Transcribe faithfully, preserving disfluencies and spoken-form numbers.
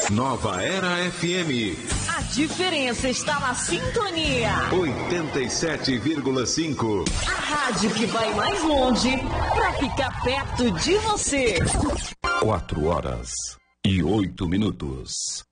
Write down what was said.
Nova Era F M. A diferença está na sintonia. oitenta e sete vírgula cinco. A rádio que vai mais longe para ficar perto de você. Quatro horas e oito minutos.